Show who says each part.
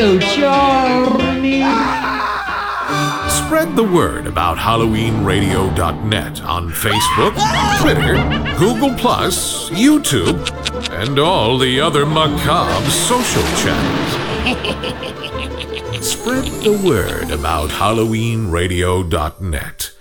Speaker 1: Charming.
Speaker 2: Spread the word about HalloweenRadio.net on Facebook, Twitter, Google+, YouTube, and all the other macabre social channels. Spread the word about HalloweenRadio.net.